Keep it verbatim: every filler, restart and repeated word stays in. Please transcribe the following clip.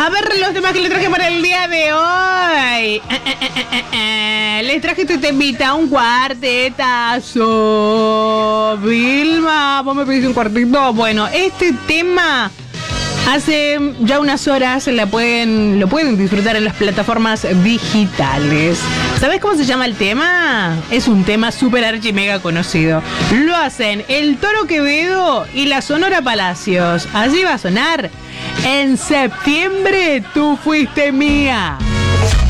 A ver los temas que le traje para el día de hoy. Les traje este temita, un cuartetazo. Vilma, vos me pedís un cuartito. Bueno, este tema hace ya unas horas la pueden, lo pueden disfrutar en las plataformas digitales. ¿Sabés cómo se llama el tema? Es un tema súper archi mega conocido. Lo hacen el Toro Quevedo y la Sonora Palacios. Allí va a sonar: en septiembre tú fuiste mía.